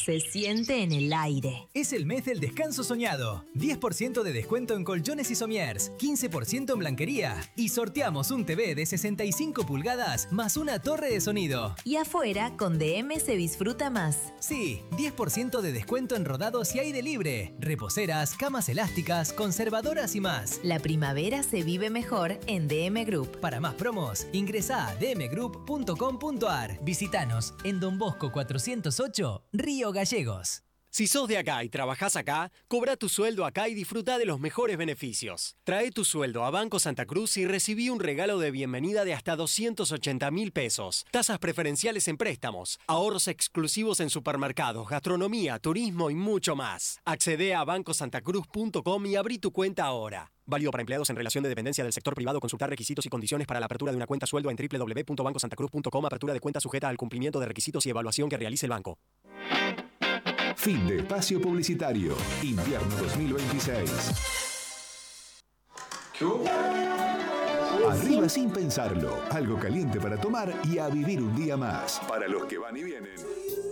Se siente en el aire. Es el mes del descanso soñado. 10% de descuento en colchones y somiers, 15% en blanquería y sorteamos un TV de 65 pulgadas más una torre de sonido. Y afuera, con DM se disfruta más. Sí, 10% de descuento en rodados y aire libre, reposeras, camas elásticas, conservadoras y más. La primavera se vive mejor en DM Group. Para más promos, ingresá a dmgroup.com.ar. Visítanos en Don Bosco 408, Río Gallegos. Si sos de acá y trabajás acá, cobra tu sueldo acá y disfruta de los mejores beneficios. Trae tu sueldo a Banco Santa Cruz y recibí un regalo de bienvenida de hasta 280.000 pesos. Tasas preferenciales en préstamos, ahorros exclusivos en supermercados, gastronomía, turismo y mucho más. Accede a bancosantacruz.com y abrí tu cuenta ahora. Válido para empleados en relación de dependencia del sector privado. Consultar requisitos y condiciones para la apertura de una cuenta sueldo en www.bancosantacruz.com. Apertura de cuenta sujeta al cumplimiento de requisitos y evaluación que realice el banco. Fin de espacio publicitario. Invierno 2026. Arriba sin pensarlo. Algo caliente para tomar y a vivir un día más. Para los que van y vienen.